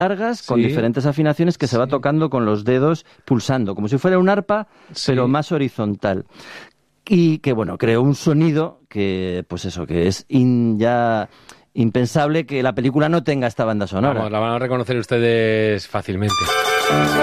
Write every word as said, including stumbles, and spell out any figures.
largas con Sí. diferentes afinaciones que se va Sí. tocando con los dedos pulsando, como si fuera un arpa, Sí. pero más horizontal. Y que, bueno, creó un sonido que, pues eso, que es in- ya impensable que la película no tenga esta banda sonora. Vamos, la van a reconocer ustedes fácilmente.